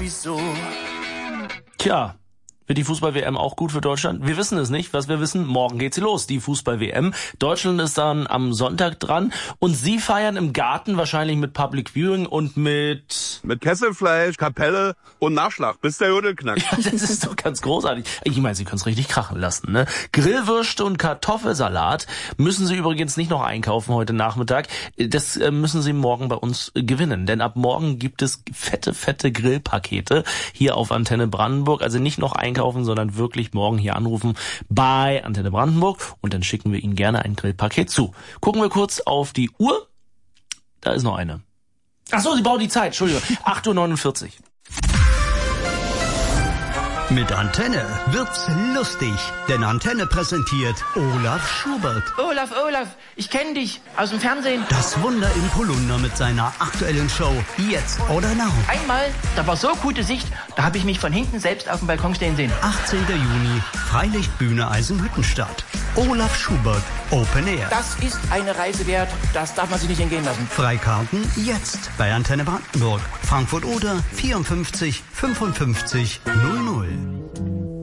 wieso. Tja, wird die Fußball-WM auch gut für Deutschland? Wir wissen es nicht. Was wir wissen, morgen geht sie los, die Fußball-WM. Deutschland ist dann am Sonntag dran und Sie feiern im Garten wahrscheinlich mit Public Viewing und mit Kesselfleisch, Kapelle und Nachschlag, bis der Jodel knackt. Ja, das ist doch ganz großartig. Ich meine, Sie können es richtig krachen lassen, ne? Grillwürste und Kartoffelsalat müssen Sie übrigens nicht noch einkaufen heute Nachmittag. Das müssen Sie morgen bei uns gewinnen. Denn ab morgen gibt es fette Grillpakete hier auf Antenne Brandenburg. Also nicht noch einkaufen, sondern wirklich morgen hier anrufen bei Antenne Brandenburg und dann schicken wir Ihnen gerne ein Grillpaket zu. Gucken wir kurz auf die Uhr. Da ist noch eine. Ach so, Sie brauchen die Zeit, Entschuldigung. 8:49 Uhr. Mit Antenne wird's lustig, denn Antenne präsentiert Olaf Schubert. Olaf, ich kenne dich aus dem Fernsehen. Das Wunder im Polunder mit seiner aktuellen Show Jetzt oder Now. Einmal, da war so gute Sicht, da habe ich mich von hinten selbst auf dem Balkon stehen sehen. 18. Juni, Freilichtbühne Eisenhüttenstadt. Olaf Schubert, Open Air. Das ist eine Reise wert, das darf man sich nicht entgehen lassen. Freikarten jetzt bei Antenne Brandenburg. Frankfurt oder 54 55 00.